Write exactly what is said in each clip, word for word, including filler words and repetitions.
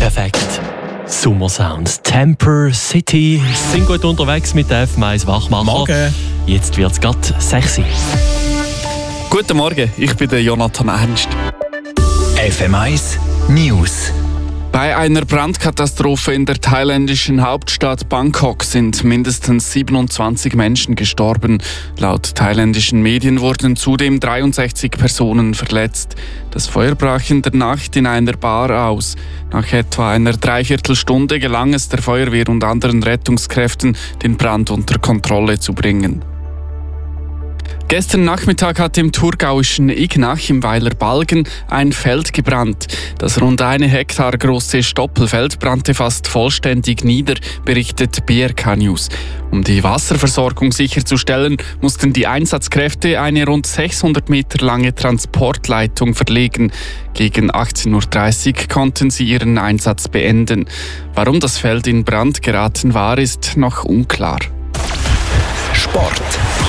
Perfekt. Sommersounds. Temper City. Sind gut unterwegs mit der F M eins Wachmacher. Morgen. Jetzt wird es gerade sechs. Guten Morgen, ich bin der Jonathan Ernst. F M eins News. Bei einer Brandkatastrophe in der thailändischen Hauptstadt Bangkok sind mindestens siebenundzwanzig Menschen gestorben. Laut thailändischen Medien wurden zudem dreiundsechzig Personen verletzt. Das Feuer brach in der Nacht in einer Bar aus. Nach etwa einer Dreiviertelstunde gelang es der Feuerwehr und anderen Rettungskräften, den Brand unter Kontrolle zu bringen. Gestern Nachmittag hat im thurgauischen Ignach im Weiler Balgen ein Feld gebrannt. Das rund eine Hektar große Stoppelfeld brannte fast vollständig nieder, berichtet B R K News. Um die Wasserversorgung sicherzustellen, mussten die Einsatzkräfte eine rund sechshundert Meter lange Transportleitung verlegen. Gegen achtzehn Uhr dreißig konnten sie ihren Einsatz beenden. Warum das Feld in Brand geraten war, ist noch unklar. Sport.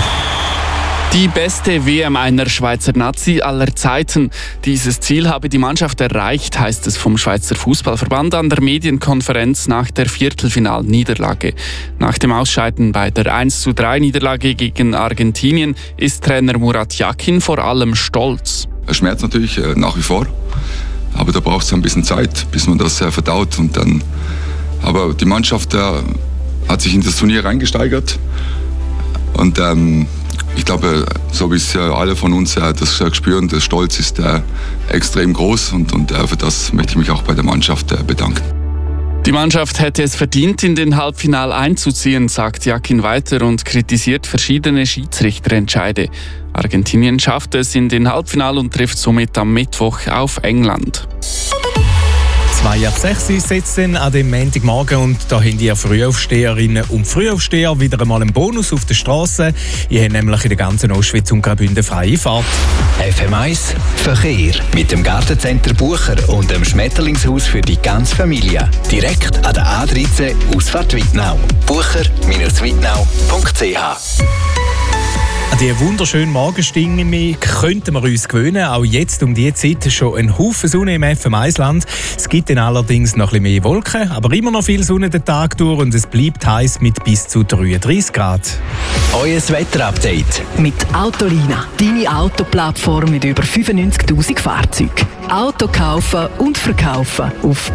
Die beste W M einer Schweizer Nazi aller Zeiten. Dieses Ziel habe die Mannschaft erreicht, heißt es vom Schweizer Fußballverband an der Medienkonferenz nach der Viertelfinalniederlage. Nach dem Ausscheiden bei der eins zu drei Niederlage gegen Argentinien ist Trainer Murat Yakin vor allem stolz. Es schmerzt natürlich äh, nach wie vor, aber da braucht es ein bisschen Zeit, bis man das äh, verdaut. Und dann, aber die Mannschaft äh, hat sich in das Turnier reingesteigert und ähm, ich glaube, so wie es alle von uns das spüren, der Stolz ist äh, extrem groß und, und äh, für das möchte ich mich auch bei der Mannschaft äh, bedanken. Die Mannschaft hätte es verdient, in den Halbfinal einzuziehen, sagt Yakin weiter und kritisiert verschiedene Schiedsrichterentscheide. Argentinien schafft es in den Halbfinal und trifft somit am Mittwoch auf England. zwei ab sechs setzt dann an dem Montagmorgen und da haben die Frühaufsteherinnen und Frühaufsteher wieder einmal einen Bonus auf der Straße. Ihr habt nämlich in der ganzen Ostschweiz und Graubünden freie Fahrt. F M eins Verkehr mit dem Gartencenter Bucher und dem Schmetterlingshaus für die ganze Familie. Direkt an der A dreizehn Ausfahrt Wittnau. bucher Bindestrich wittnau punkt c h. An diese wunderschönen Morgenstimmung könnten wir uns gewöhnen. Auch jetzt um diese Zeit schon ein Haufen Sonne im F M eins Land. Es gibt dann allerdings noch ein bisschen mehr Wolken, aber immer noch viel Sonne den Tag durch und es bleibt heiß mit bis zu dreiunddreißig Grad. Euer Wetterupdate mit Autolina, deine Autoplattform mit über fünfundneunzigtausend Fahrzeugen. Auto kaufen und verkaufen auf